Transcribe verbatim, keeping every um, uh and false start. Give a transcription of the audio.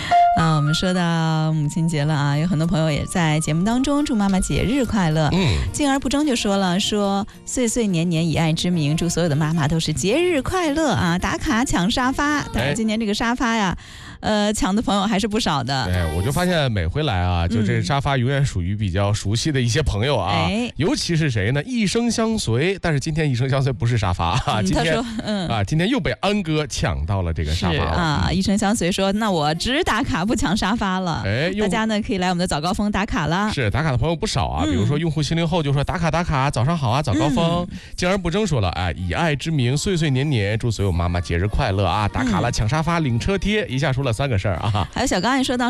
啊，我们说到母亲节了啊，有很多朋友也在节目当中祝妈妈节日快乐。 嗯， 静而不争就说了，说岁岁年年以爱之名，祝所有的妈妈都是节日快乐啊！打卡抢沙发，当然今年这个沙发呀，呃，抢的朋友还是不少的。 对，我就发现每回来啊，就这沙发永远属于比较熟悉的一些朋友啊， 哎、 尤其是谁呢？一生相随，但是今天一生相随不是沙发啊， 嗯、 今天他说，嗯啊，今天又被安哥抢到了这个沙发了啊！ 嗯、 一生相随说，那我只打卡不抢沙发了。 哎， 大家呢可以来我们的早高峰打卡啦。 是打卡的朋友不少啊， 嗯、 比如说用户七零后就说打卡打卡，早上好啊，早高峰。 嗯、 静而不争说了，哎，以爱之名，岁岁年年，祝所有妈妈节日快乐啊！打卡了，抢沙发，领车贴，一下说了三个事儿啊。 还有小刚也说到。